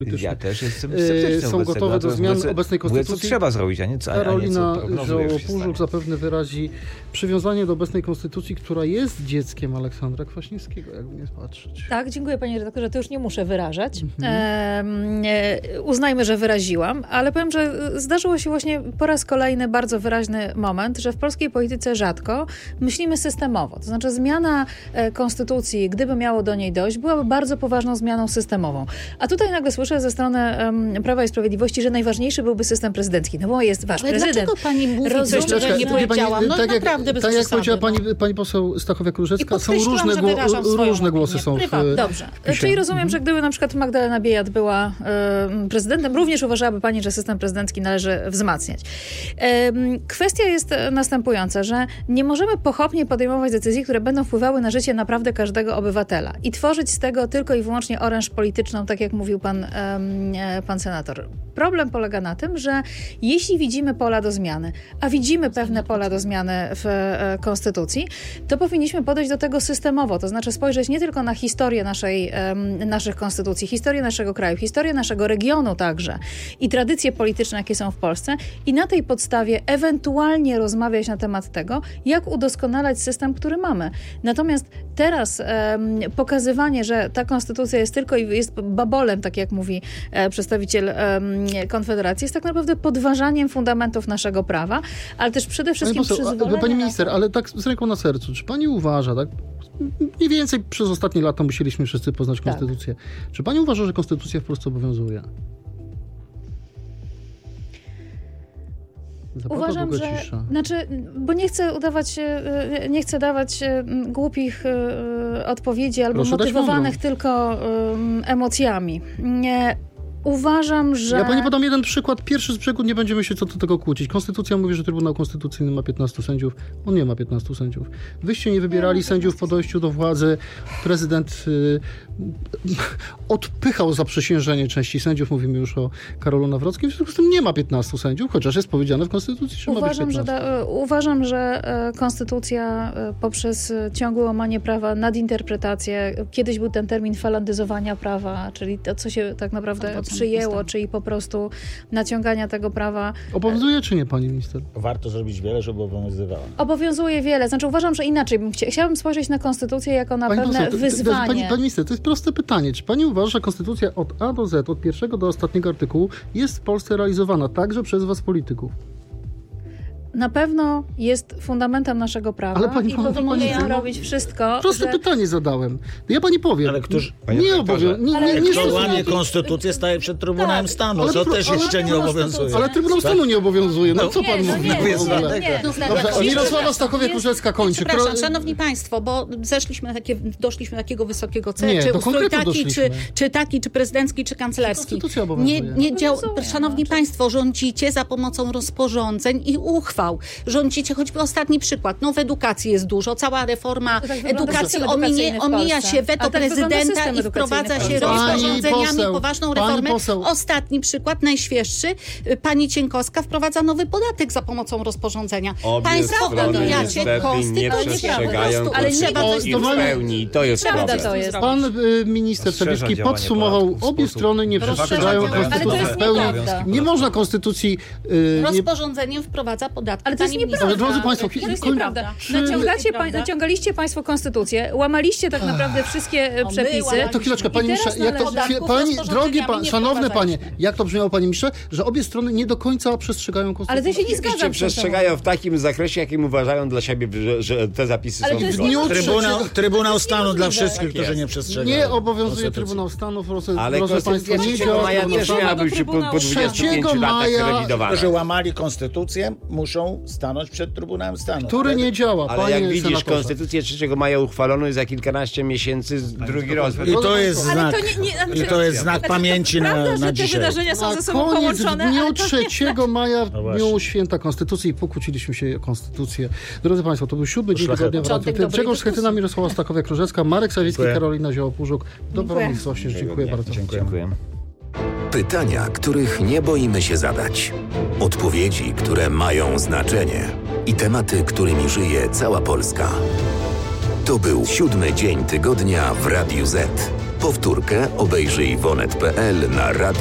Ja też jestem sceptyczny są gotowe do zmian obecnej konstytucji. Co trzeba zrobić, a nie co Karolina prognozujesz się Żoło-Pużuk zapewne wyrazi przywiązanie do obecnej konstytucji, która jest dzieckiem Aleksandra Kwaśniewskiego, jakby nie patrzeć. Tak, dziękuję panie redaktorze, to już nie muszę wyrażać. Uznajmy, że wyraziłam, ale powiem, że zdarzyło się właśnie po raz kolejny bardzo wyraźny moment, że w polskiej polityce rzadko myślimy systemowo. To znaczy zmiana konstytucji, gdyby miało do niej dojść, byłaby bardzo poważną zmianą systemową. A tutaj nagle słyszę ze strony Prawa i Sprawiedliwości, że najważniejszy byłby system prezydencki. No bo jest wasz prezydent. Dlaczego pani mówi coś, czego nie powiedziałam? No naprawdę bez tak jak przesady. powiedziała pani poseł Stachowiak-Różecka, są różne głosy są w Dobrze. Czyli rozumiem, że gdyby na przykład Magdalena Biejat była prezydentem, również uważałaby pani, że system prezydencki należy wzmacniać. Kwestia jest następująca, że nie możemy pochopnie podejmować decyzji, które będą wpływały na życie naprawdę każdego obywatela i tworzyć z tego tylko i wyłącznie oręż polityczną, tak jak mówił pan senator. Problem polega na tym, że jeśli widzimy pola do zmiany, a widzimy pewne pola do zmiany w konstytucji, to powinniśmy podejść do tego systemowo, to znaczy spojrzeć nie tylko na historię naszych konstytucji, historię naszego kraju, historię naszego regionu także i tradycje polityczne, jakie są w Polsce i na tej podstawie ewentualnie rozmawiać na temat tego, jak udoskonalać system, który mamy. Natomiast teraz pokazywanie, że ta konstytucja jest tylko i jest babolem, tak jak mówi przedstawiciel Konfederacji, jest tak naprawdę podważaniem fundamentów naszego prawa, ale też przede wszystkim przyzwoleniem... Pani minister, ale tak z ręką na sercu, czy pani uważa, tak? Mniej więcej przez ostatnie lata musieliśmy wszyscy poznać konstytucję. Tak. Czy pani uważa, że konstytucja w Polsce obowiązuje? Uważam, że... bo nie chcę udawać, nie chcę dawać głupich odpowiedzi albo motywowanych tylko emocjami. Uważam, że... Ja pani podam jeden przykład. Pierwszy z brzegu, nie będziemy się co do tego kłócić. Konstytucja mówi, że Trybunał Konstytucyjny ma 15 sędziów. On nie ma 15 sędziów. Wyście nie wybierali sędziów po dojściu do władzy. Prezydent odpychał zaprzysiężenie części sędziów. Mówimy już o Karolu Nawrockim. W związku z tym nie ma 15 sędziów, chociaż jest powiedziane w Konstytucji, że ma być 15. Uważam, że Konstytucja poprzez ciągłe łamanie prawa, nadinterpretację, kiedyś był ten termin falandyzowania prawa, czyli to, co się tak naprawdę przyjęło, czyli po prostu naciągania tego prawa. Obowiązuje czy nie, pani minister? Warto zrobić wiele, żeby obowiązywała. Obowiązuje wiele. Znaczy uważam, że inaczej bym chciałabym spojrzeć na konstytucję jako na pewne wyzwanie. Pani minister, to jest proste pytanie. Czy pani uważa, że konstytucja od A do Z, od pierwszego do ostatniego artykułu jest w Polsce realizowana także przez was, polityków? Na pewno jest fundamentem naszego prawa. Ale pani, i powinniśmy robić wszystko. Proste pytanie zadałem. Ja pani powiem. Ale któż nie łamie konstytucję, staje przed Trybunałem Stanu, co też jeszcze nie obowiązuje. Ale Trybunał Stanu nie obowiązuje. No co pan mówi? Dobrze, Mirosława Stachowiak-Różecka kończy. Przepraszam, szanowni państwo, bo doszliśmy do takiego wysokiego celu, czy ustrój taki, czy prezydencki, czy kanclerski. Szanowni państwo, rządzicie za pomocą rozporządzeń i uchwał. Rządzicie, choćby ostatni przykład. W edukacji jest dużo. Cała reforma edukacji omija się weto prezydenta i wprowadza się rozporządzeniami poważną reformę. Ostatni przykład, najświeższy. Pani Cienkowska wprowadza nowy podatek za pomocą rozporządzenia. Państwo omijacie nie przestrzegają konstytucji w pełni. To jest problem. Pan minister Sawicki podsumował, obie strony nie przestrzegają konstytucji w pełni. Nie można konstytucji... Rozporządzeniem wprowadza podatek. Ale to jest nieprawda. Drodzy państwo, to jest nieprawda. Naciągaliście państwo konstytucję, łamaliście tak naprawdę wszystkie przepisy. To chwileczkę, pani ministrze, szanowne panie, jak to brzmiało, pani ministrze, że obie strony nie do końca przestrzegają konstytucji? Ale to się nie zgadzam. Przestrzegają w takim zakresie, jakim uważają dla siebie, że te zapisy są zgodne. Trybunał Stanu dla wszystkich, którzy nie przestrzegają. Nie obowiązuje Trybunał Stanu, ale konstytucja 3 maja też miała być po 25 latach rewidowana. Którzy łamali konstytucję, muszą stanąć przed Trybunałem Stanu. Który nie działa, ale jak widzisz, konstytucję 3 maja uchwalono i za kilkanaście miesięcy drugi raz. I to jest znak. I to jest znak pamięci na dzisiaj. Te wydarzenia są ze sobą połączone. połączone. W dniu 3 maja, w dniu święta Konstytucji i pokłóciliśmy się o Konstytucję. Drodzy państwo, to był 7 dzień tygodnia w Radiu. Grzegorz Schetyna, Mirosława Stachowiak-Różecka, Marek Sawicki, Karolina Zioło-Pużuk. Dobromir Sośnierz. Dziękuję bardzo. Dziękuję. Pytania, których nie boimy się zadać. Odpowiedzi, które mają znaczenie. I tematy, którymi żyje cała Polska. To był 7 dzień tygodnia w Radiu Z. Powtórkę obejrzyj w onet.pl na radio.